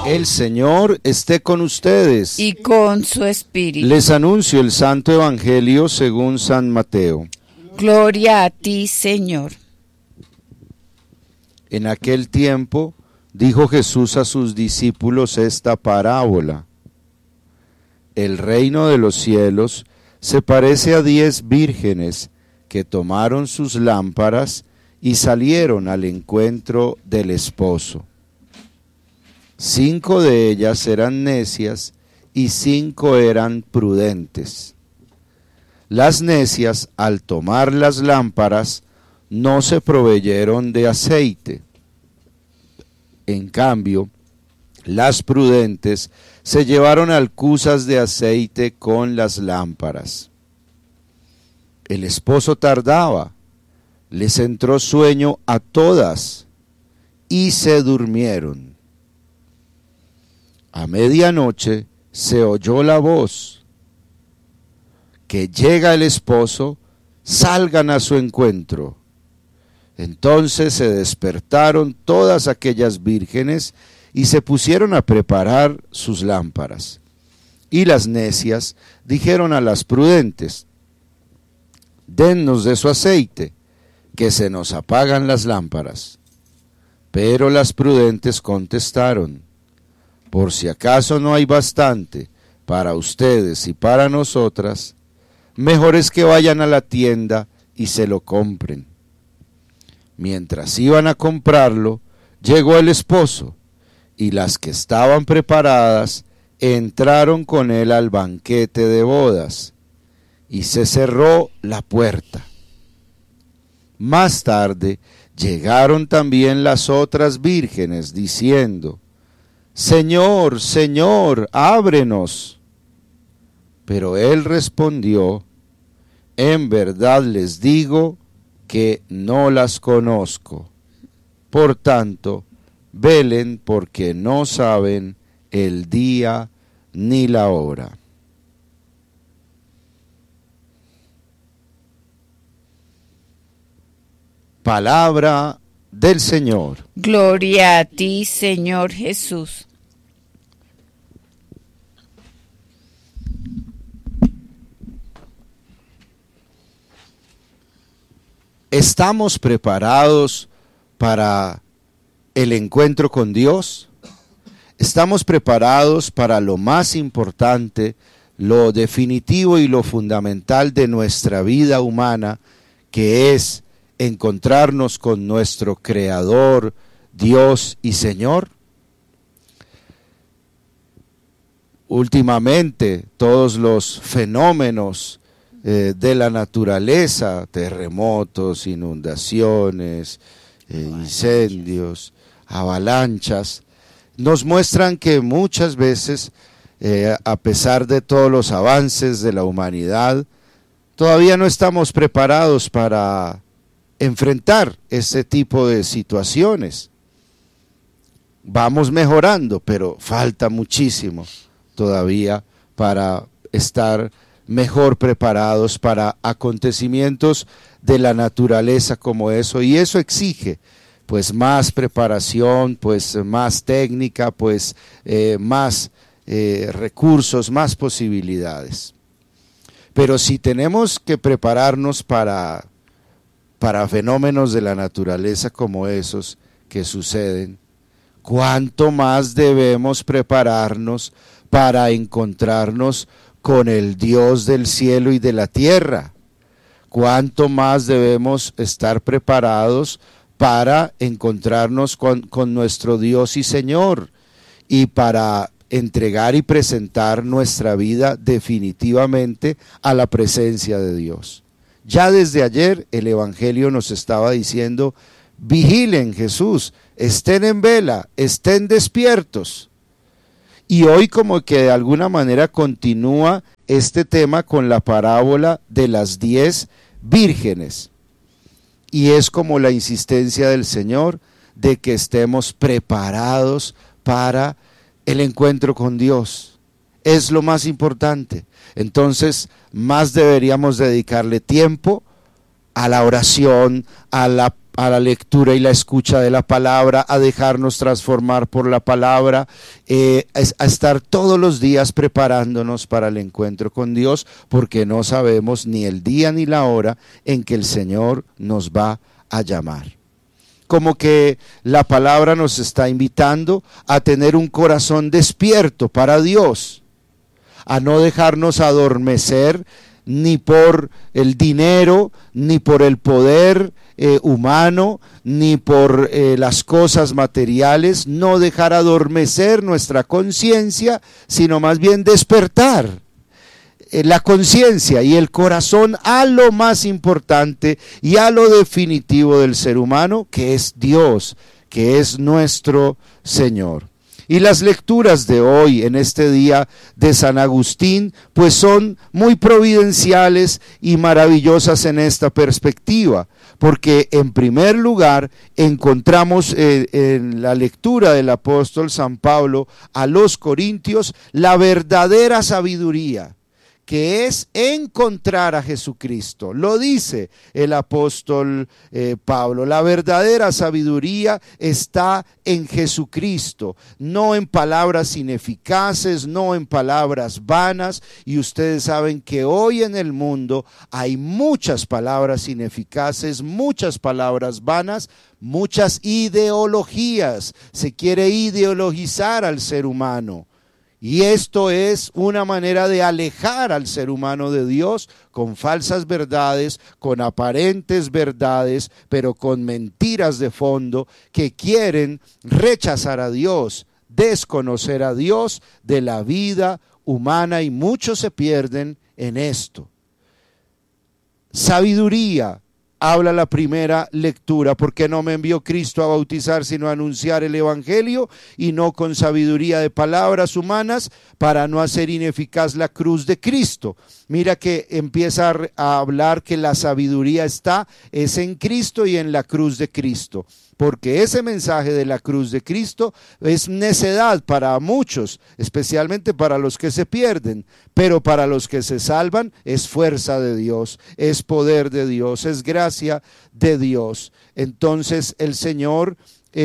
El Señor esté con ustedes. Y con su espíritu. Les anuncio el Santo Evangelio según San Mateo. Gloria a ti, Señor. En aquel tiempo dijo Jesús a sus discípulos esta parábola. El reino de los cielos se parece a 10 vírgenes que tomaron sus lámparas y salieron al encuentro del esposo. 5 de ellas eran necias y 5 eran prudentes. Las necias, al tomar las lámparas, no se proveyeron de aceite. En cambio, las prudentes se llevaron alcuzas de aceite con las lámparas. El esposo tardaba, les entró sueño a todas y se durmieron. A medianoche se oyó la voz, que llega el esposo, salgan a su encuentro. Entonces se despertaron todas aquellas vírgenes y se pusieron a preparar sus lámparas. Y las necias dijeron a las prudentes, dennos de su aceite, que se nos apagan las lámparas. Pero las prudentes contestaron, por si acaso no hay bastante para ustedes y para nosotras, mejor es que vayan a la tienda y se lo compren. Mientras iban a comprarlo, llegó el esposo, y las que estaban preparadas entraron con él al banquete de bodas, y se cerró la puerta. Más tarde llegaron también las otras vírgenes, diciendo, Señor, Señor, ábrenos. Pero él respondió, en verdad les digo que no las conozco. Por tanto, velen porque no saben el día ni la hora. Palabra del Señor. Gloria a ti, Señor Jesús. ¿Estamos preparados para el encuentro con Dios? ¿Estamos preparados para lo más importante, lo definitivo y lo fundamental de nuestra vida humana, que es encontrarnos con nuestro Creador, Dios y Señor? Últimamente, todos los fenómenos de la naturaleza, terremotos, inundaciones, incendios, avalanchas, nos muestran que muchas veces, a pesar de todos los avances de la humanidad, todavía no estamos preparados para enfrentar este tipo de situaciones. Vamos mejorando, pero falta muchísimo todavía para estar mejor preparados para acontecimientos de la naturaleza como eso, y eso exige pues más preparación, pues más técnica, pues más recursos, más posibilidades. Pero si tenemos que prepararnos para fenómenos de la naturaleza como esos que suceden, ¿cuánto más debemos prepararnos para encontrarnos con el Dios del cielo y de la tierra? ¿Cuánto más debemos estar preparados para encontrarnos con nuestro Dios y Señor, y para entregar y presentar nuestra vida definitivamente a la presencia de Dios? Ya desde ayer el Evangelio nos estaba diciendo, vigilen, Jesús, estén en vela, estén despiertos. Y hoy como que de alguna manera continúa este tema con la parábola de las 10 vírgenes. Y es como la insistencia del Señor de que estemos preparados para el encuentro con Dios. Es lo más importante. Entonces, más deberíamos dedicarle tiempo a la oración, a a la lectura y la escucha de la palabra, a dejarnos transformar por la palabra, a estar todos los días preparándonos para el encuentro con Dios, porque no sabemos ni el día ni la hora en que el Señor nos va a llamar. Como que la palabra nos está invitando a tener un corazón despierto para Dios, a no dejarnos adormecer ni por el dinero, ni por el poder humano, ni por las cosas materiales, no dejar adormecer nuestra conciencia, sino más bien despertar la conciencia y el corazón a lo más importante y a lo definitivo del ser humano, que es Dios, que es nuestro Señor. Y las lecturas de hoy, en este día de San Agustín, pues son muy providenciales y maravillosas en esta perspectiva, porque en primer lugar encontramos en la lectura del apóstol San Pablo a los Corintios la verdadera sabiduría, que es encontrar a Jesucristo. Lo dice el apóstol Pablo, la verdadera sabiduría está en Jesucristo, no en palabras ineficaces, no en palabras vanas, y ustedes saben que hoy en el mundo hay muchas palabras ineficaces, muchas palabras vanas, muchas ideologías, se quiere ideologizar al ser humano. Y esto es una manera de alejar al ser humano de Dios con falsas verdades, con aparentes verdades, pero con mentiras de fondo que quieren rechazar a Dios, desconocer a Dios de la vida humana, y muchos se pierden en esto. Sabiduría. Habla la primera lectura, porque no me envió Cristo a bautizar, sino a anunciar el evangelio, y no con sabiduría de palabras humanas, para no hacer ineficaz la cruz de Cristo. Mira que empieza a hablar que la sabiduría es en Cristo y en la cruz de Cristo, porque ese mensaje de la cruz de Cristo es necedad para muchos, especialmente para los que se pierden, pero para los que se salvan es fuerza de Dios, es poder de Dios, es gracia de Dios. Entonces el Señor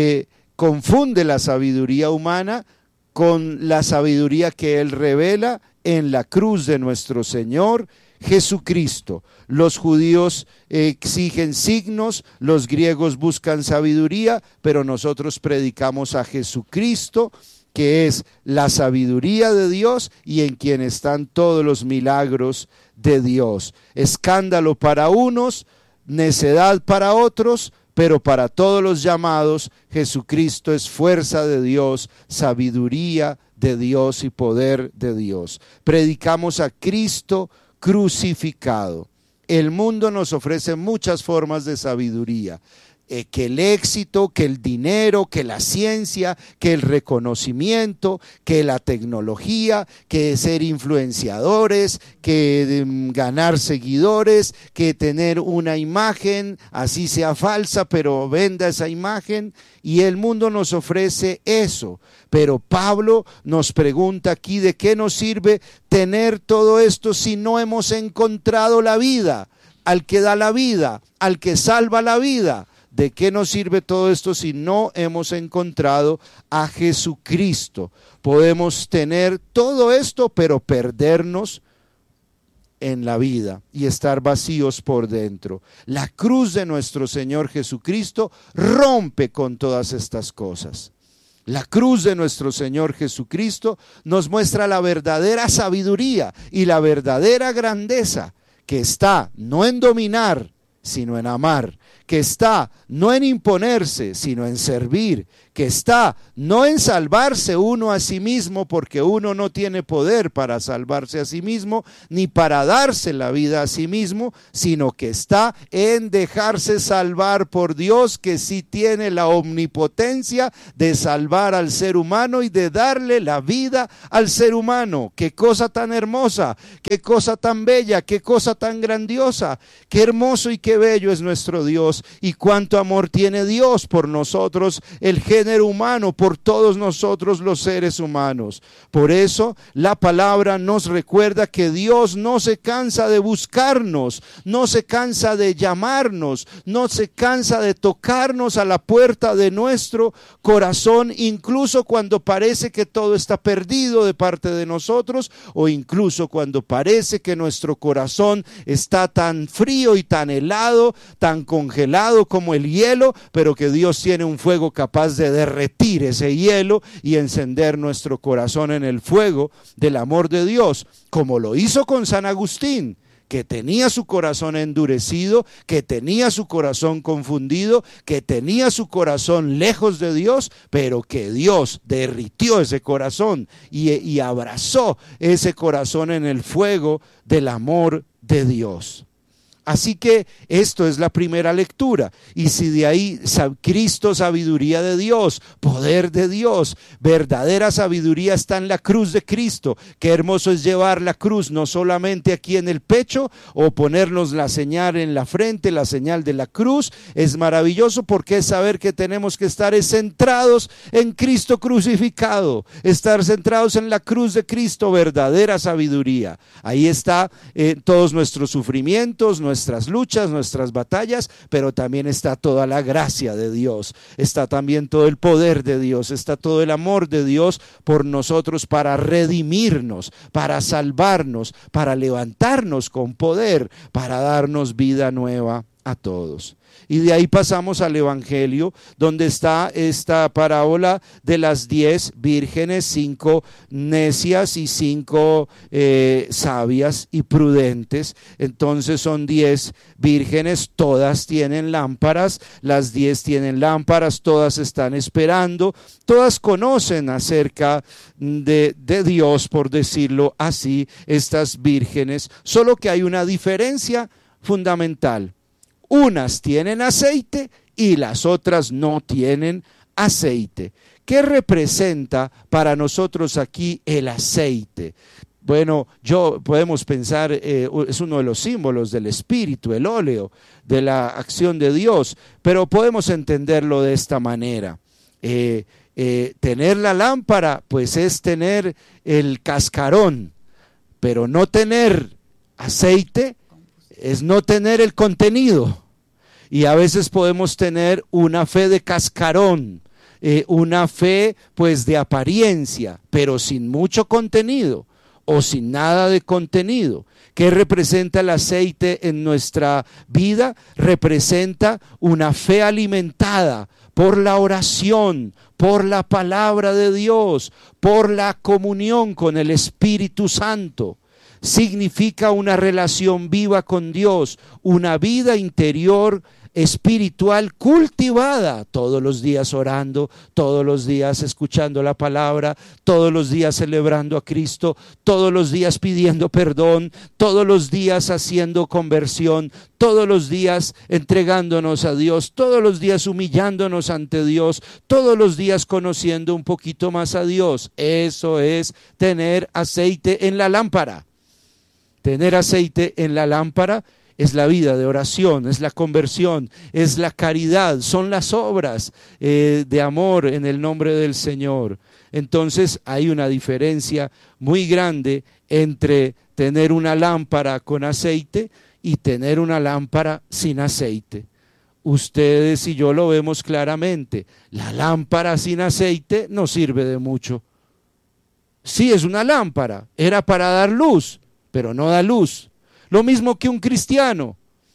confunde la sabiduría humana con la sabiduría que Él revela en la cruz de nuestro Señor Jesucristo. Los judíos exigen signos, los griegos buscan sabiduría, pero nosotros predicamos a Jesucristo, que es la sabiduría de Dios y en quien están todos los milagros de Dios. Escándalo para unos, necedad para otros, pero para todos los llamados, Jesucristo es fuerza de Dios, sabiduría de Dios y poder de Dios. Predicamos a Cristo crucificado. El mundo nos ofrece muchas formas de sabiduría, que el éxito, que el dinero, que la ciencia, que el reconocimiento, que la tecnología, que ser influenciadores, que ganar seguidores, que tener una imagen, así sea falsa, pero venda esa imagen, y el mundo nos ofrece eso. Pero Pablo nos pregunta aquí, ¿de qué nos sirve tener todo esto si no hemos encontrado la vida, al que da la vida, al que salva la vida? ¿De qué nos sirve todo esto si no hemos encontrado a Jesucristo? Podemos tener todo esto, pero perdernos en la vida y estar vacíos por dentro. La cruz de nuestro Señor Jesucristo rompe con todas estas cosas. La cruz de nuestro Señor Jesucristo nos muestra la verdadera sabiduría y la verdadera grandeza, que está no en dominar, sino en amar, que está no en imponerse, sino en servir, que está no en salvarse uno a sí mismo, porque uno no tiene poder para salvarse a sí mismo, ni para darse la vida a sí mismo, sino que está en dejarse salvar por Dios, que sí tiene la omnipotencia de salvar al ser humano y de darle la vida al ser humano. Qué cosa tan hermosa, qué cosa tan bella, qué cosa tan grandiosa, qué hermoso y qué bello es nuestro Dios, y cuánto amor tiene Dios por nosotros, el género género humano, por todos nosotros los seres humanos. Por eso la palabra nos recuerda que Dios no se cansa de buscarnos, no se cansa de llamarnos, no se cansa de tocarnos a la puerta de nuestro corazón, incluso cuando parece que todo está perdido de parte de nosotros, o incluso cuando parece que nuestro corazón está tan frío y tan helado, tan congelado como el hielo, pero que Dios tiene un fuego capaz de derretir ese hielo y encender nuestro corazón en el fuego del amor de Dios, como lo hizo con San Agustín, que tenía su corazón endurecido, que tenía su corazón confundido, que tenía su corazón lejos de Dios, pero que Dios derritió ese corazón y abrazó ese corazón en el fuego del amor de Dios. Así que esto es la primera lectura, y si de ahí Cristo, sabiduría de Dios, poder de Dios, verdadera sabiduría está en la cruz de Cristo. Qué hermoso es llevar la cruz no solamente aquí en el pecho o ponernos la señal en la frente, la señal de la cruz. Es maravilloso porque es saber que tenemos que estar centrados en Cristo crucificado, estar centrados en la cruz de Cristo, verdadera sabiduría. Ahí está todos nuestros sufrimientos, nuestras luchas, nuestras batallas, pero también está toda la gracia de Dios, está también todo el poder de Dios, está todo el amor de Dios por nosotros para redimirnos, para salvarnos, para levantarnos con poder, para darnos vida nueva a todos. Y de ahí pasamos al Evangelio, donde está esta parábola de las 10 vírgenes, 5 necias y 5 sabias y prudentes. Entonces son 10 vírgenes, todas tienen lámparas, las 10 tienen lámparas, todas están esperando, todas conocen acerca de Dios, por decirlo así, estas vírgenes, solo que hay una diferencia fundamental. Unas tienen aceite y las otras no tienen aceite. ¿Qué representa para nosotros aquí el aceite? Bueno, podemos pensar, es uno de los símbolos del Espíritu, el óleo, de la acción de Dios, pero podemos entenderlo de esta manera. Tener la lámpara, pues es tener el cascarón, pero no tener aceite es no tener el contenido. Y a veces podemos tener una fe de cascarón, una fe pues de apariencia, pero sin mucho contenido o sin nada de contenido. ¿Qué representa el aceite en nuestra vida? Representa una fe alimentada por la oración, por la palabra de Dios, por la comunión con el Espíritu Santo. Significa una relación viva con Dios, una vida interior espiritual cultivada, todos los días orando, todos los días escuchando la palabra, todos los días celebrando a Cristo, todos los días pidiendo perdón, todos los días haciendo conversión, todos los días entregándonos a Dios, todos los días humillándonos ante Dios, todos los días conociendo un poquito más a Dios. Eso es tener aceite en la lámpara. Tener aceite en la lámpara es la vida de oración, es la conversión, es la caridad, son las obras de amor en el nombre del Señor. Entonces hay una diferencia muy grande entre tener una lámpara con aceite y tener una lámpara sin aceite. Ustedes y yo lo vemos claramente. La lámpara sin aceite no sirve de mucho. Sí, es una lámpara, era para dar luz, pero no da luz. Lo mismo que un cristiano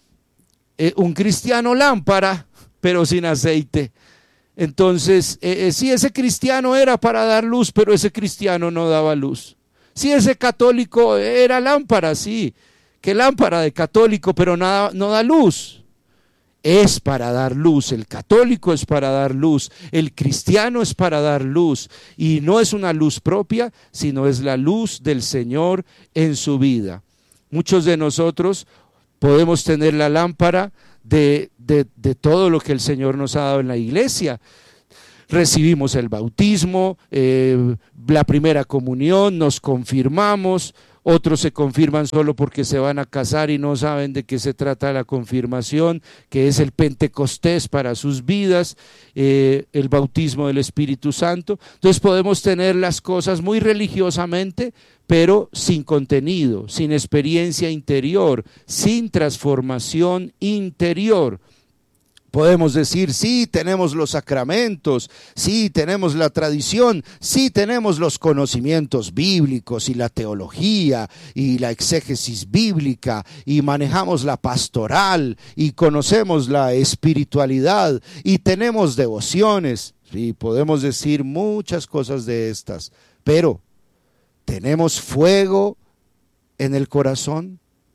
lámpara, pero sin aceite. Entonces, sí, ese cristiano era para dar luz, pero ese cristiano no daba luz. Sí, ese católico era lámpara, sí, que lámpara de católico, pero no da luz. Es para dar luz, el católico es para dar luz, el cristiano es para dar luz, y no es una luz propia, sino es la luz del Señor en su vida. Muchos de nosotros podemos tener la lámpara de todo lo que el Señor nos ha dado en la iglesia. recibimos el bautismo, la primera comunión, nos confirmamos. Otros se confirman solo porque se van a casar y no saben de qué se trata la confirmación, que es el Pentecostés para sus vidas, el bautismo del Espíritu Santo. Entonces podemos tener las cosas muy religiosamente, pero sin contenido, sin experiencia interior, sin transformación interior. Podemos decir, sí, tenemos los sacramentos, sí, tenemos la tradición, sí, tenemos los conocimientos bíblicos y la teología y la exégesis bíblica y manejamos la pastoral y conocemos la espiritualidad y tenemos devociones. Sí, podemos decir muchas cosas de estas, pero ¿tenemos fuego en el corazón?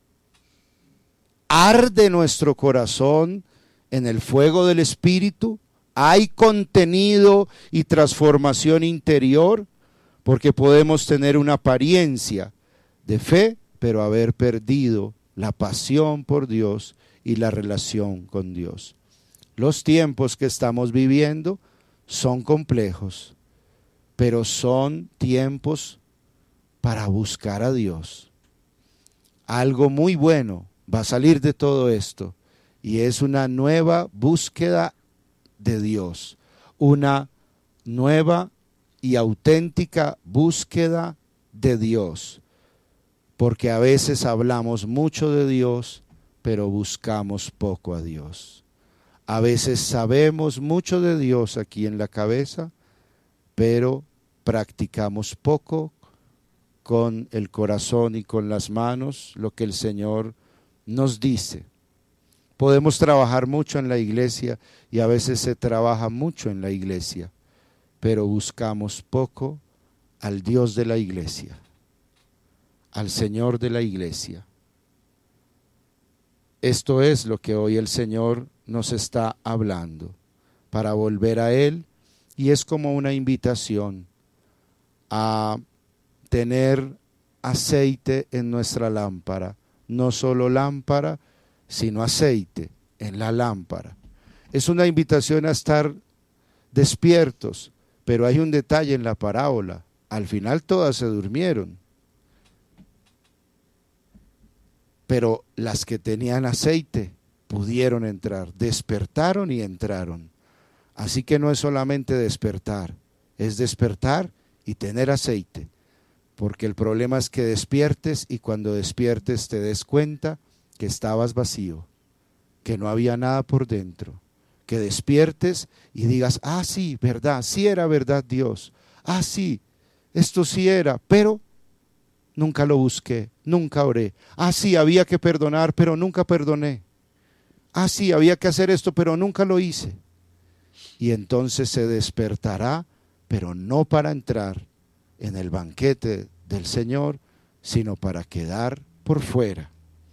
¿Arde nuestro corazón en el fuego del Espíritu? ¿Hay contenido y transformación interior? Porque podemos tener una apariencia de fe, pero haber perdido la pasión por Dios y la relación con Dios. Los tiempos que estamos viviendo son complejos, pero son tiempos para buscar a Dios. Algo muy bueno va a salir de todo esto. Y es una nueva búsqueda de Dios, una nueva y auténtica búsqueda de Dios, porque a veces hablamos mucho de Dios, pero buscamos poco a Dios. A veces sabemos mucho de Dios aquí en la cabeza, pero practicamos poco con el corazón y con las manos lo que el Señor nos dice. Podemos trabajar mucho en la iglesia y a veces se trabaja mucho en la iglesia, pero buscamos poco al Dios de la iglesia, al Señor de la iglesia. Esto es lo que hoy el Señor nos está hablando, para volver a Él, y es como una invitación a tener aceite en nuestra lámpara, no solo lámpara, sino aceite en la lámpara. Es una invitación a estar despiertos, pero hay un detalle en la parábola. Al final todas se durmieron, pero las que tenían aceite pudieron entrar, despertaron y entraron. Así que no es solamente despertar, es despertar y tener aceite, porque el problema es que despiertes y cuando despiertes te des cuenta que estabas vacío, que no había nada por dentro, que despiertes y digas, ah sí, verdad, sí era verdad Dios, ah sí, esto sí era, pero nunca lo busqué, nunca oré, ah sí, había que perdonar, pero nunca perdoné, ah sí, había que hacer esto, pero nunca lo hice. Y entonces se despertará, pero no para entrar en el banquete del Señor, sino para quedar por fuera.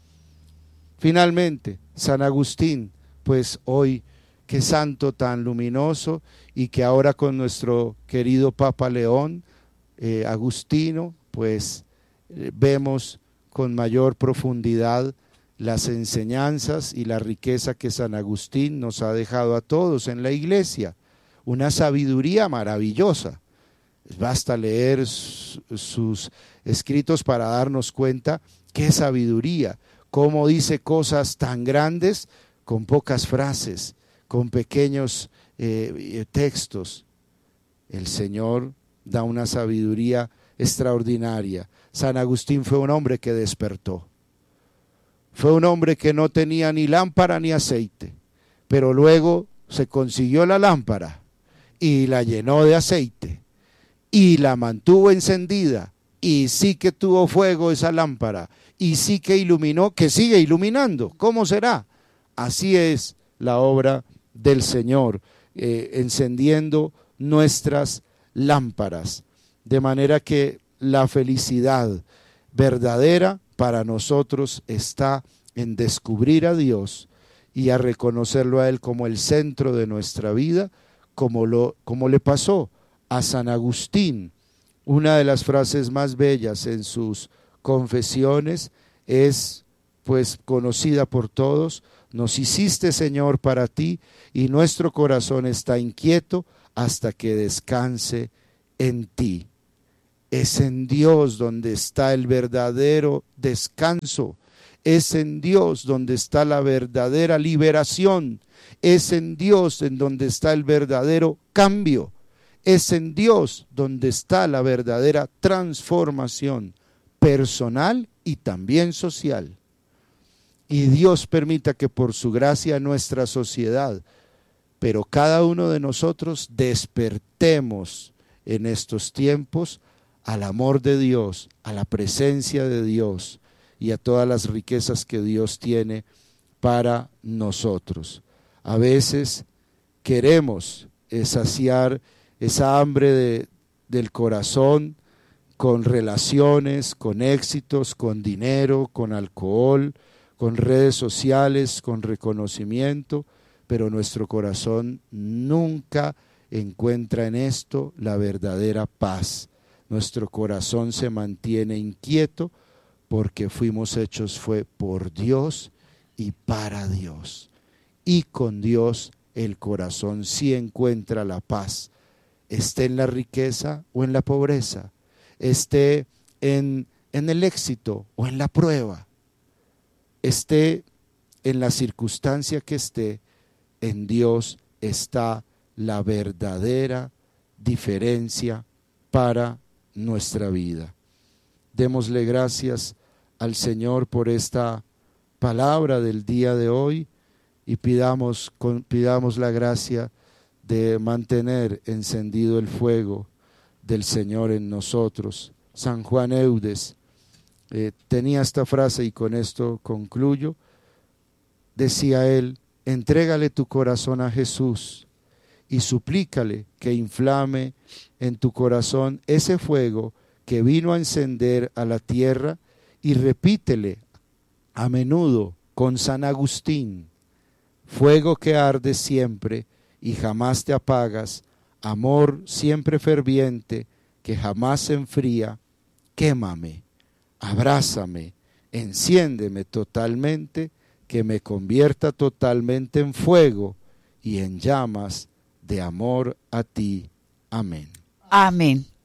Finalmente, San Agustín, pues hoy, qué santo tan luminoso, y que ahora con nuestro querido Papa León, Agustino, pues vemos con mayor profundidad las enseñanzas y la riqueza que San Agustín nos ha dejado a todos en la iglesia, una sabiduría maravillosa. Basta leer sus escritos para darnos cuenta qué sabiduría, cómo dice cosas tan grandes con pocas frases, con pequeños textos. El Señor da una sabiduría extraordinaria. San Agustín fue un hombre que despertó. Fue un hombre que no tenía ni lámpara ni aceite, pero luego se consiguió la lámpara y la llenó de aceite y la mantuvo encendida, y sí que tuvo fuego esa lámpara, y sí que iluminó, que sigue iluminando. ¿Cómo será? Así es la obra del Señor, encendiendo nuestras lámparas, de manera que la felicidad verdadera para nosotros está en descubrir a Dios y a reconocerlo a Él como el centro de nuestra vida, como le pasó a San Agustín. Una de las frases más bellas en sus confesiones es pues conocida por todos: nos hiciste, Señor, para ti, y nuestro corazón está inquieto hasta que descanse en ti. Es en Dios donde está el verdadero descanso. Es en Dios donde está la verdadera liberación. Es en Dios en donde está el verdadero cambio. Es en Dios donde está la verdadera transformación personal y también social. Y Dios permita que por su gracia nuestra sociedad, pero cada uno de nosotros despertemos en estos tiempos al amor de Dios, a la presencia de Dios y a todas las riquezas que Dios tiene para nosotros. A veces queremos saciar esa hambre del corazón con relaciones, con éxitos, con dinero, con alcohol, con redes sociales, con reconocimiento, pero nuestro corazón nunca encuentra en esto la verdadera paz. Nuestro corazón se mantiene inquieto porque fuimos hechos fue por Dios y para Dios. Y con Dios el corazón sí encuentra la paz, esté en la riqueza o en la pobreza, esté en el éxito o en la prueba, esté en la circunstancia que esté, en Dios está la verdadera diferencia para nuestra vida. Démosle gracias al Señor por esta palabra del día de hoy y pidamos la gracia de mantener encendido el fuego del Señor en nosotros. San Juan Eudes tenía esta frase y con esto concluyo. Decía él: entrégale tu corazón a Jesús y suplícale que inflame en tu corazón ese fuego que vino a encender a la tierra, y repítele a menudo con San Agustín: fuego que arde siempre y jamás te apagas, amor siempre ferviente que jamás se enfría, quémame, abrázame, enciéndeme totalmente, que me convierta totalmente en fuego y en llamas de amor a ti. Amén. Amén.